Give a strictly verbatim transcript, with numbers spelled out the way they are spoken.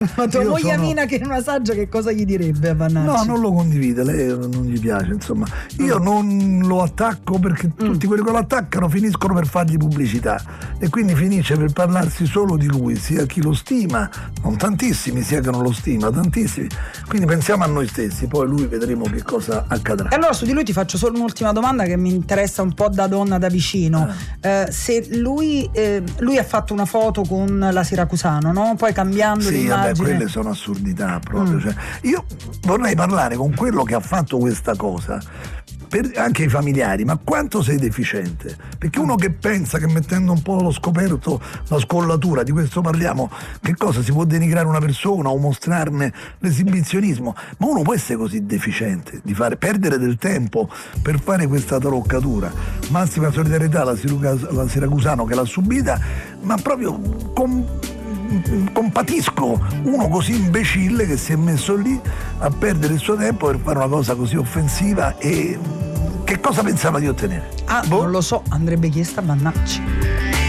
Ma tua Io moglie sono- Amina, che è una saggia, che cosa gli direbbe a Vannacci? No, non lo condivide, lei non gli piace, insomma. Io non lo attacco perché tutti quelli che lo attaccano finiscono per fargli pubblicità e quindi finisce per parlarsi solo di lui, sia chi lo stima, non tantissimi, sia che non lo stima, tantissimi. Quindi pensiamo a noi stessi, poi lui vedremo che cosa accadrà. E allora su di lui ti faccio solo un'ultima domanda che mi interessa un po' da donna da vicino. Eh, se lui, eh, lui ha fatto una foto con la Siracusano, no? Poi cambiando Sì, l'immagine. vabbè, quelle sono assurdità proprio. Mm. Cioè, io vorrei parlare con quello che ha fatto questa cosa, per anche i familiari, ma quanto sei deficiente? Perché uno che pensa che mettendo un po' allo scoperto la scollatura, di questo parliamo, che cosa si può denigrare una persona o mostrarne l'esibizionismo? Ma uno può essere così deficiente di fare perdere del tempo per fare questa taroccatura? Massima solidarietà alla Sirac- alla Siracusano che l'ha subita, ma proprio con compatisco uno così imbecille che si è messo lì a perdere il suo tempo per fare una cosa così offensiva. E che cosa pensava di ottenere? Ah, Boh. non lo so, andrebbe chiesta a Vannacci.